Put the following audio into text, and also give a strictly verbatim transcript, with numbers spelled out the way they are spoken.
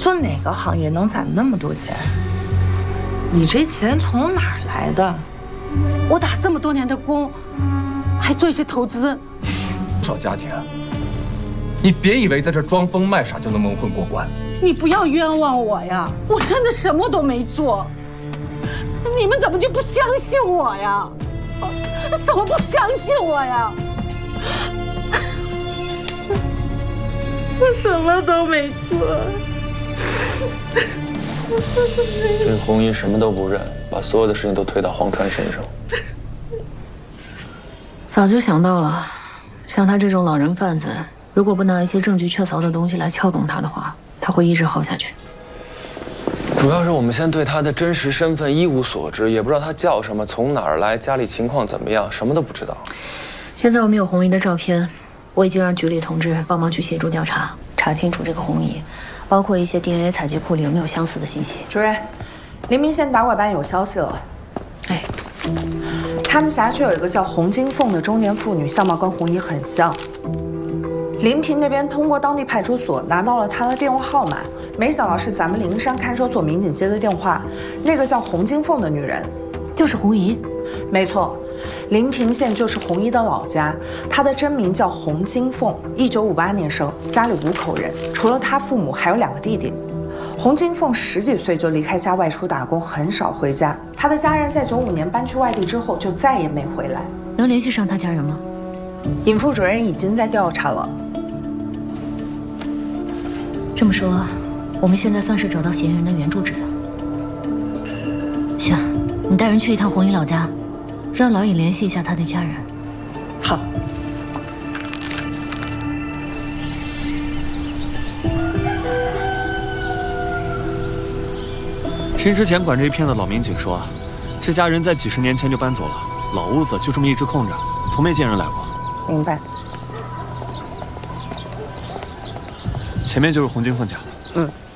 做哪个行业能攒那么多钱？你这钱从哪儿来的？ 我打这么多年的工，还做一些投资。 赵家田，你别以为在这装疯卖傻就能蒙混过关。 你不要冤枉我呀！我真的什么都没做，你们怎么就不相信我呀？怎么不相信我呀？ 我什么都没做。 这红衣什么都不认，把所有的事情都推到黄川身上。 早就想到了，像他这种老人贩子，如果不拿一些证据确凿的东西来撬动他的话，他会一直耗下去。 主要是我们现在对他的真实身份一无所知，也不知道他叫什么，从哪儿来，家里情况怎么样，什么都不知道。 现在我们有红衣的照片，我已经让局里同志帮忙去协助调查，查清楚这个红衣，包括一些 D N A 采集库里有没有相似的信息。 主任，黎明县打拐班有消息了。 哎， 他们辖区有一个叫洪金凤的中年妇女，相貌跟红衣很像。临平那边通过当地派出所拿到了她的电话号码，没想到是咱们灵山看守所民警接的电话。那个叫洪金凤的女人， 就是红衣。 没错，临平县就是红衣的老家。她的真名叫洪金凤，一九五八年生，家里五口人，除了她父母还有两个弟弟。洪金凤十几岁就离开家外出打工，很少回家。她的家人在九五年搬去外地之后就再也没回来。 能联系上他家人吗？ 尹副主任已经在调查了。 这么说，我们现在算是找到嫌疑人的原住址了。行，你带人去一趟红衣老家，让老尹联系一下他的家人。 好。 听之前管这一片的老民警说，这家人在几十年前就搬走了，老屋子就这么一直空着，从没见人来过。 明白。 前面就是洪金凤家。 嗯。